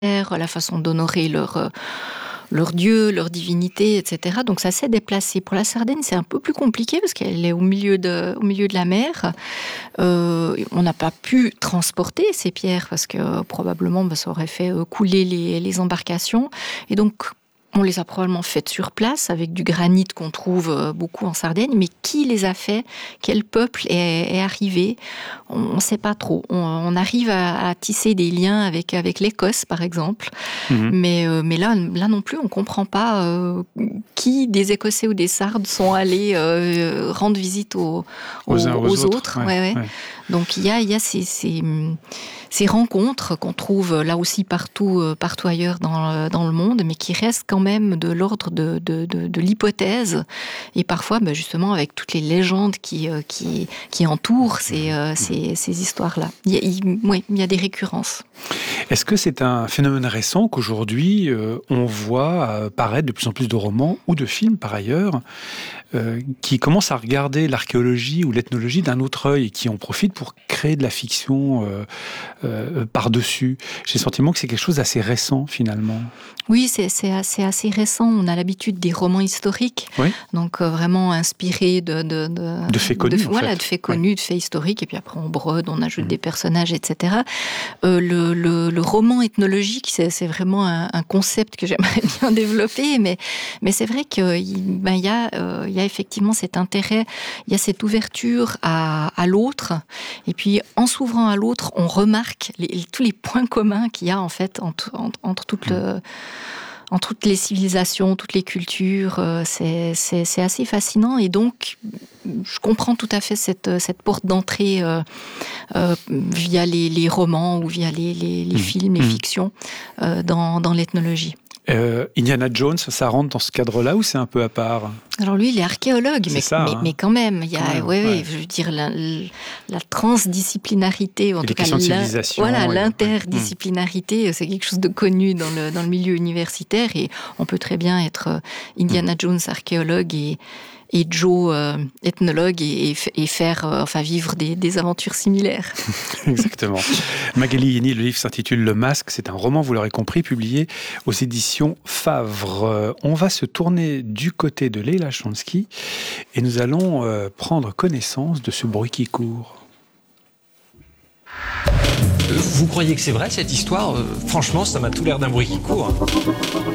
la façon d'honorer leur dieu, leur divinité, etc. Donc ça s'est déplacé. Pour la Sardaigne, c'est un peu plus compliqué parce qu'elle est au milieu de la mer. On n'a pas pu transporter ces pierres parce que probablement ça aurait fait couler les embarcations. Et donc, on les a probablement faites sur place avec du granit qu'on trouve beaucoup en Sardaigne. Mais qui les a fait? Quel peuple est arrivé? On ne sait pas trop. On arrive à tisser des liens avec l'Écosse, par exemple. Mais là non plus, on ne comprend pas qui des Écossais ou des Sardes sont allés rendre visite aux autres. Ouais. Donc il y a ces rencontres qu'on trouve là aussi partout ailleurs dans le monde, mais qui restent quand même de l'ordre de l'hypothèse, et parfois justement avec toutes les légendes qui entourent ces histoires-là. Il y a des récurrences. Est-ce que c'est un phénomène récent qu'aujourd'hui on voit apparaître de plus en plus de romans ou de films par ailleurs qui commencent à regarder l'archéologie ou l'ethnologie d'un autre œil et qui en profitent pour créer de la fiction par-dessus? J'ai le sentiment que c'est quelque chose d'assez récent finalement. Oui, c'est assez récent. On a l'habitude des romans historiques, donc vraiment inspirés de faits connus, de faits connus, de faits historiques, et puis après on brode, on ajoute des personnages, etc. Le roman ethnologique, c'est vraiment un concept que j'aimerais bien développer, mais c'est vrai qu'il y a effectivement cet intérêt, il y a cette ouverture à l'autre, et puis en s'ouvrant à l'autre, on remarque tous les points communs qu'il y a en fait entre toutes les civilisations, toutes les cultures. C'est assez fascinant, et donc je comprends tout à fait cette porte d'entrée via les romans ou via les films, les fictions dans l'ethnologie. Indiana Jones, ça rentre dans ce cadre-là ou c'est un peu à part? Alors lui, il est archéologue, mais quand même, il y a, je veux dire, la transdisciplinarité, en tout cas, l'interdisciplinarité, c'est quelque chose de connu dans le milieu universitaire, et on peut très bien être Indiana Jones archéologue et Joe ethnologue et faire vivre des aventures similaires. Exactement. Magali Yenny, le livre s'intitule Le Masque. C'est un roman, vous l'aurez compris, publié aux éditions Favre. On va se tourner du côté de Leila Chomsky et nous allons prendre connaissance de ce bruit qui court. Vous croyez que c'est vrai cette histoire? Franchement, ça m'a tout l'air d'un bruit qui court.